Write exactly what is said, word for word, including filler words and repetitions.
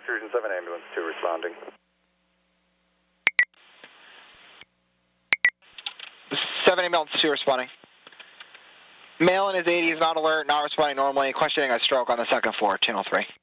Extrusion seven, ambulance two responding. seven ambulance two responding. Male in his eighties, not alert, not responding normally, questioning a stroke on the second floor, channel three.